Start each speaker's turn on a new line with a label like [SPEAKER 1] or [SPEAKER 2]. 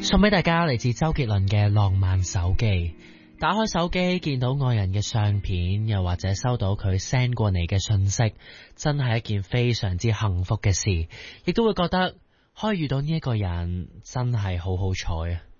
[SPEAKER 1] 送俾大家嚟自周杰倫嘅浪漫手機。打開手機見到愛人嘅相片，又或者收到佢 send 過嚟嘅信息，真係一件非常之幸福嘅事，亦都會覺得可以遇到呢一個人真係好好彩啊！